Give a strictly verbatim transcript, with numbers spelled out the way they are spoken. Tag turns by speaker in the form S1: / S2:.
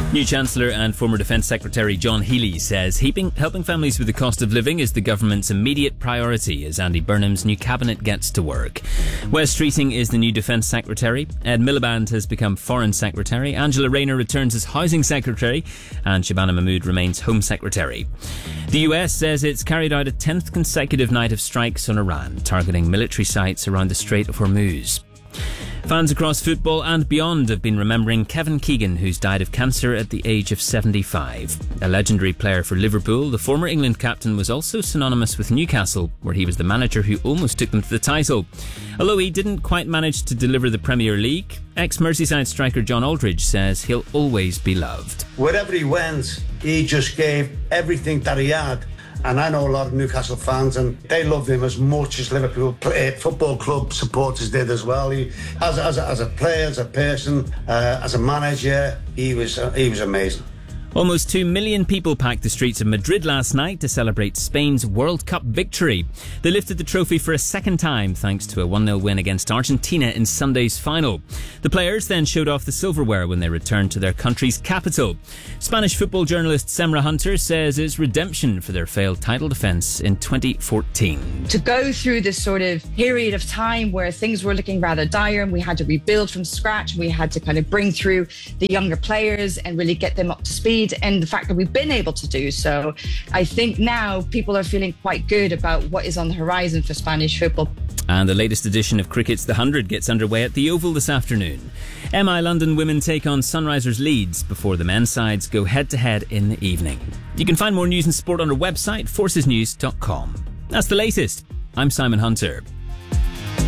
S1: New Chancellor and former Defence Secretary John Healey says heaping, helping families with the cost of living is the government's immediate priority as Andy Burnham's new cabinet gets to work. Wes Streeting is the new Defence Secretary. Ed Miliband has become Foreign Secretary. Angela Rayner returns as Housing Secretary. And Shabana Mahmood remains Home Secretary. The U S says it's carried out a tenth consecutive night of strikes on Iran, targeting military sites around the Strait of Hormuz. Fans across football and beyond have been remembering Kevin Keegan, who's died of cancer at the age of seventy-five. A legendary player for Liverpool, the former England captain was also synonymous with Newcastle, where he was the manager who almost took them to the title. Although he didn't quite manage to deliver the Premier League, ex-Merseyside striker John Aldridge says he'll always be loved.
S2: Wherever he went, he just gave everything that he had. And I know a lot of Newcastle fans, and they loved him as much as Liverpool play, Football Club supporters did as well. He, as, as, a, as a player, as a person, uh, as a manager, he was uh, he was amazing.
S1: Almost two million people packed the streets of Madrid last night to celebrate Spain's World Cup victory. They lifted the trophy for a second time thanks to a one nil win against Argentina in Sunday's final. The players then showed off the silverware when they returned to their country's capital. Spanish football journalist Semra Hunter says it's redemption for their failed title defence in twenty fourteen.
S3: To go through this sort of period of time where things were looking rather dire and we had to rebuild from scratch, we had to kind of bring through the younger players and really get them up to speed. And the fact that we've been able to do so, I think now people are feeling quite good about what is on the horizon for Spanish football.
S1: And the latest edition of Cricket's The Hundred gets underway at the Oval this afternoon. M I London women take on Sunrisers Leeds before the men's sides go head-to-head in the evening. You can find more news and sport on our website, forces news dot com. That's the latest. I'm Simon Hunter.